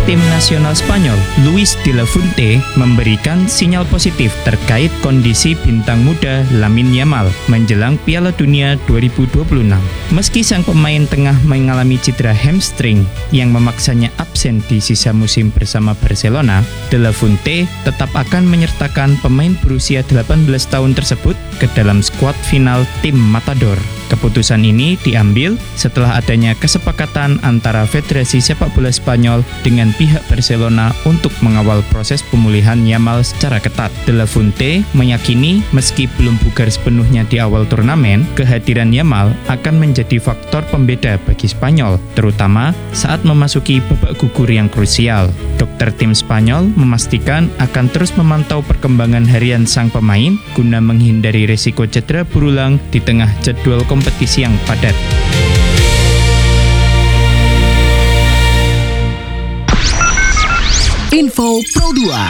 tim nasional Spanyol, Luis de la Fuente, memberikan sinyal positif terkait kondisi bintang muda Lamine Yamal menjelang Piala Dunia 2026. Meski sang pemain tengah mengalami cedera hamstring yang memaksanya absen di sisa musim bersama Barcelona, de la Fuente tetap akan menyertakan pemain berusia 18 tahun tersebut ke dalam skuad final tim Matador. Keputusan ini diambil setelah adanya kesepakatan antara Federasi Sepak Bola Spanyol dengan pihak Barcelona untuk mengawal proses pemulihan Yamal secara ketat. De la Fuente meyakini meski belum bugar sepenuhnya di awal turnamen, kehadiran Yamal akan menjadi faktor pembeda bagi Spanyol, terutama saat memasuki babak gugur yang krusial. Dokter tim Spanyol memastikan akan terus memantau perkembangan harian sang pemain guna menghindari risiko cedera berulang di tengah jadwal kompetisi yang padat. Info Pro 2.